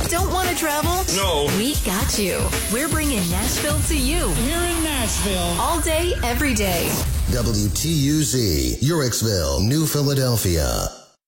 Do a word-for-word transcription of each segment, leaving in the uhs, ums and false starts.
Don't want to travel? No. We got you. We're bringing Nashville to you. Here in Nashville. All day, every day. W T U Z, Uricksville, New Philadelphia.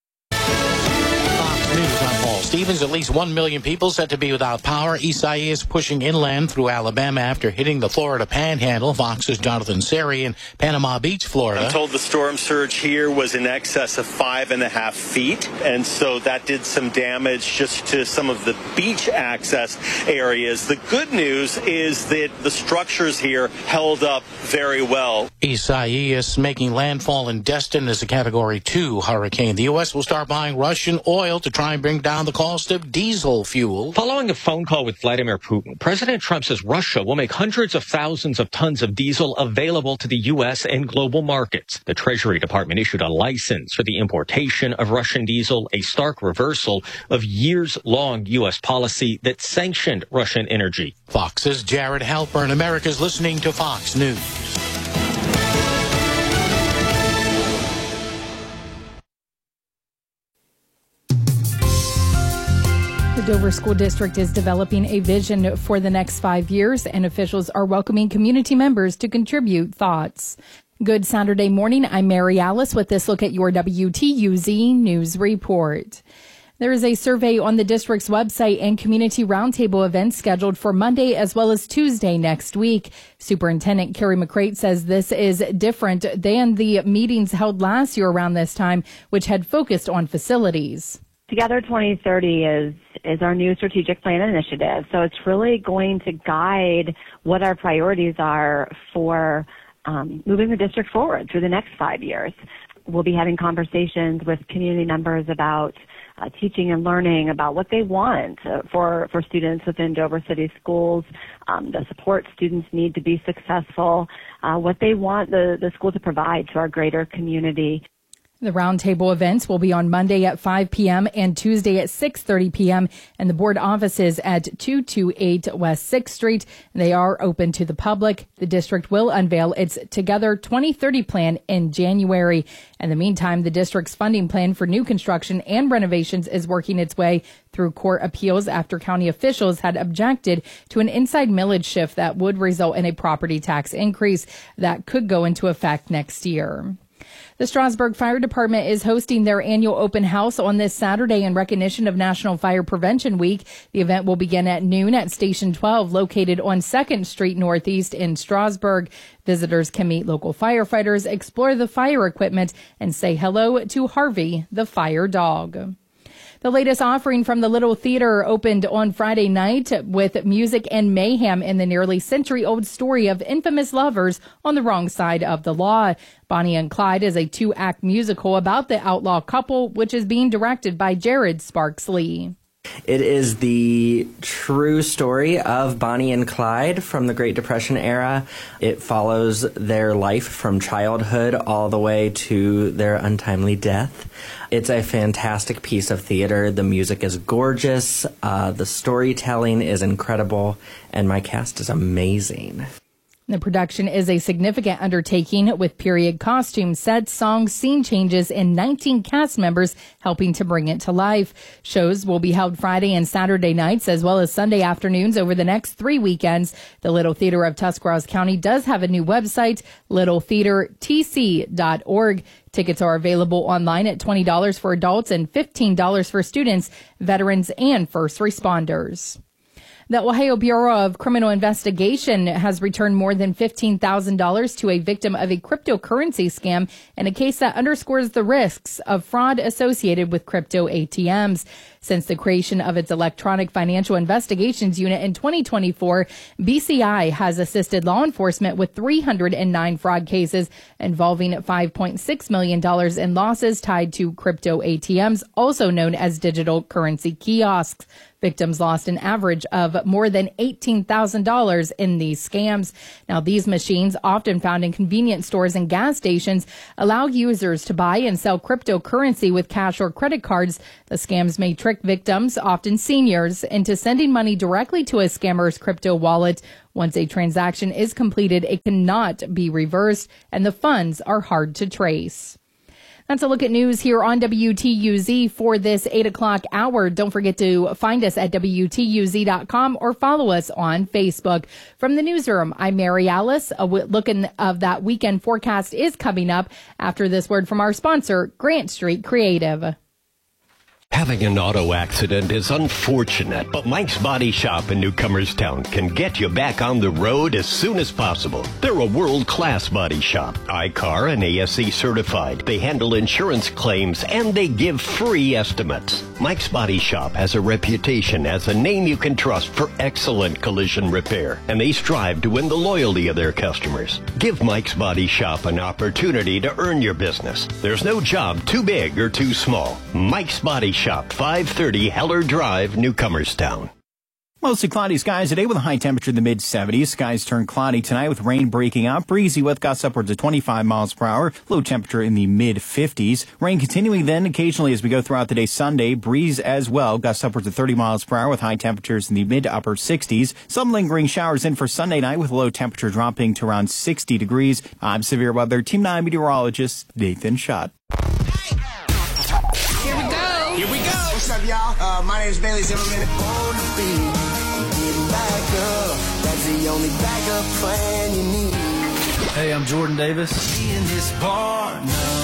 News, I'm Paul Stevens. At least one million people set to be without power. Isaias pushing inland through Alabama after hitting the Florida Panhandle. Fox's Jonathan Seri in Panama Beach, Florida. I'm told the storm surge here was in excess of five and a half feet, and so that did some damage just to some of the beach access areas. The good news is that the structures here held up very well. Isaias making landfall in Destin as a Category two hurricane. The U S will start buying Russian oil to try and bring down the cost of diesel fuel. Following a phone call with Vladimir Putin, President Trump says Russia will make hundreds of thousands of tons of diesel available to the U S and global markets. The Treasury Department issued a license for the importation of Russian diesel, a stark reversal of years-long U S policy that sanctioned Russian energy. Fox's Jared Halpern. America's listening to Fox News. The Dover School District is developing a vision for the next five years, and officials are welcoming community members to contribute thoughts. Good Saturday morning. I'm Mary Alice with this look at your W T U Z News Report. There is a survey on the district's website and community roundtable events scheduled for Monday as well as Tuesday next week. Superintendent Carrie McCrate says this is different than the meetings held last year around this time, which had focused on facilities. Together twenty thirty is is our new strategic plan initiative. So it's really going to guide what our priorities are for um, moving the district forward through the next five years. We'll be having conversations with community members about uh, teaching and learning, about what they want uh, for, for students within Dover City Schools, um, the support students need to be successful, uh, what they want the, the school to provide to our greater community. The roundtable events will be on Monday at five p.m. and Tuesday at six thirty p.m. and the board offices at two twenty-eight West sixth Street. They are open to the public. The district will unveil its Together twenty thirty plan in January. In the meantime, the district's funding plan for new construction and renovations is working its way through court appeals after county officials had objected to an inside millage shift that would result in a property tax increase that could go into effect next year. The Strasburg Fire Department is hosting their annual open house on this Saturday in recognition of National Fire Prevention Week. The event will begin at noon at Station twelve, located on second Street Northeast in Strasburg. Visitors can meet local firefighters, explore the fire equipment, and say hello to Harvey, the fire dog. The latest offering from the Little Theater opened on Friday night with music and mayhem in the nearly century-old story of infamous lovers on the wrong side of the law. Bonnie and Clyde is a two-act musical about the outlaw couple, which is being directed by Jared Sparks Lee. It is the true story of Bonnie and Clyde from the Great Depression era. It follows their life from childhood all the way to their untimely death. It's a fantastic piece of theater. The music is gorgeous. Uh, the storytelling is incredible. And my cast is amazing. The production is a significant undertaking with period costumes, sets, songs, scene changes, and nineteen cast members helping to bring it to life. Shows will be held Friday and Saturday nights as well as Sunday afternoons over the next three weekends. The Little Theater of Tuscarawas County does have a new website, little theater t c dot org. Tickets are available online at twenty dollars for adults and fifteen dollars for students, veterans, and first responders. The Ohio Bureau of Criminal Investigation has returned more than fifteen thousand dollars to a victim of a cryptocurrency scam in a case that underscores the risks of fraud associated with crypto A T Ms. Since the creation of its Electronic Financial Investigations Unit in twenty twenty-four, B C I has assisted law enforcement with three hundred nine fraud cases involving five point six million dollars in losses tied to crypto A T Ms, also known as digital currency kiosks. Victims lost an average of more than eighteen thousand dollars in these scams. Now, these machines, often found in convenience stores and gas stations, allow users to buy and sell cryptocurrency with cash or credit cards. The scams may trick victims, often seniors, into sending money directly to a scammer's crypto wallet. Once a transaction is completed, it cannot be reversed, and the funds are hard to trace. That's a look at news here on W T U Z for this eight o'clock hour. Don't forget to find us at W T U Z dot com or follow us on Facebook. From the newsroom, I'm Mary Alice. A look in of that weekend forecast is coming up after this word from our sponsor, Grant Street Creative. Having an auto accident is unfortunate, but Mike's Body Shop in Newcomerstown can get you back on the road as soon as possible. They're a world-class body shop, I C A R and A S E certified. They handle insurance claims and they give free estimates. Mike's Body Shop has a reputation as a name you can trust for excellent collision repair, and they strive to win the loyalty of their customers. Give Mike's Body Shop an opportunity to earn your business. There's no job too big or too small. Mike's Body Shop, five thirty Heller Drive, Newcomerstown. Mostly cloudy skies today with a high temperature in the mid seventies. Skies turn cloudy tonight with rain breaking up. Breezy with gusts upwards of twenty-five miles per hour. Low temperature in the mid fifties. Rain continuing then occasionally as we go throughout the day Sunday. Breeze as well. Gusts upwards of thirty miles per hour with high temperatures in the mid to upper sixties. Some lingering showers in for Sunday night with low temperature dropping to around sixty degrees. I'm Severe Weather Team nine meteorologist Nathan Schott. Here we go. Here we go. What's up, y'all? Uh, my name is Bailey Zimmerman. That's the only backup plan you need. Hey, I'm Jordan Davis. Me in this bar now.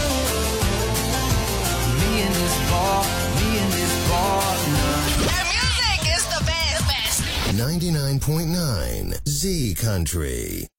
Me in this bar. Me in this bar now. Their music is the best. ninety-nine point nine Z Country.